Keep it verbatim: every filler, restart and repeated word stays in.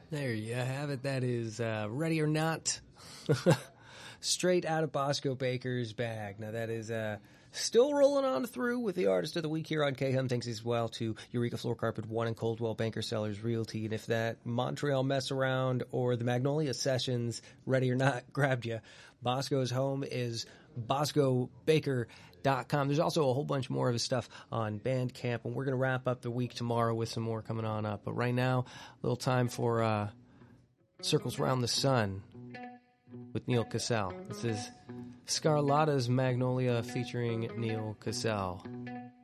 There you have it. That is uh, Ready or Not. Straight out of Bosco Baker's bag. Now that is uh, still rolling on through with the Artist of the Week here on K-Hum. Thanks as well to Eureka Floor Carpet One and Coldwell Banker Sellers Realty. And if that Montreal Mess Around or the Magnolia Sessions Ready or Not grabbed you, Bosco's home is bosco baker dot com. There's also a whole bunch more of his stuff on Bandcamp, and we're going to wrap up the week tomorrow with some more coming on up. But right now, a little time for uh, Circles Round the Sun with Neil Cassell. This is Scarlatta's Magnolia featuring Neil Cassell.